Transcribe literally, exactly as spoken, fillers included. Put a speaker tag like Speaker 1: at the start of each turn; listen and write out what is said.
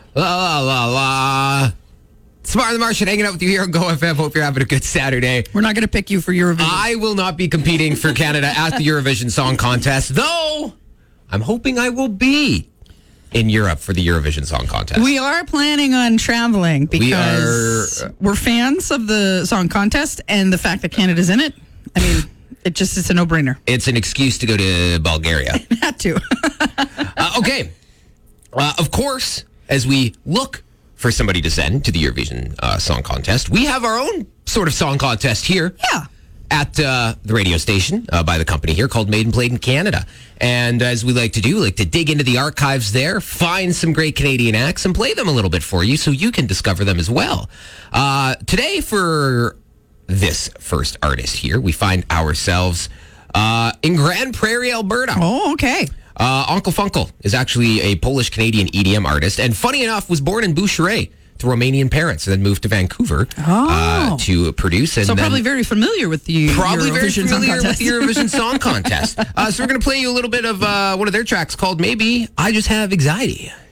Speaker 1: La, la, la, la. Smart and the Martian hanging out with you here on Go F M. Hope you're having a good Saturday.
Speaker 2: We're not going to pick you for Eurovision.
Speaker 1: I will not be competing for Canada at the Eurovision Song Contest, though I'm hoping I will be in Europe for the Eurovision Song Contest.
Speaker 2: We are planning on traveling because
Speaker 1: we are,
Speaker 2: we're fans of the song contest and the fact that Canada's in it. I mean, it just is a no-brainer.
Speaker 1: It's an excuse to go to Bulgaria.
Speaker 2: Had to.
Speaker 1: uh, okay. Uh, of course, as we look for somebody to send to the Eurovision uh, Song Contest, we have our own sort of song contest here.
Speaker 2: Yeah.
Speaker 1: At uh, the radio station uh, by the company here called Made and Played in Canada. And as we like to do, like to dig into the archives there, find some great Canadian acts and play them a little bit for you so you can discover them as well. Uh, today, for this first artist here, we find ourselves uh, in Grand Prairie, Alberta.
Speaker 2: Oh, okay.
Speaker 1: Uh, Uncle Funkel is actually a Polish-Canadian E D M artist, and funny enough, was born in Boucherey to Romanian parents, and then moved to Vancouver
Speaker 2: oh.
Speaker 1: uh, to produce. And
Speaker 2: so
Speaker 1: then
Speaker 2: probably very familiar with the
Speaker 1: probably
Speaker 2: Eurovision
Speaker 1: very familiar
Speaker 2: Song
Speaker 1: with the Eurovision Song Contest. Uh, so we're going to play you a little bit of uh, one of their tracks called Maybe I Just Have Anxiety.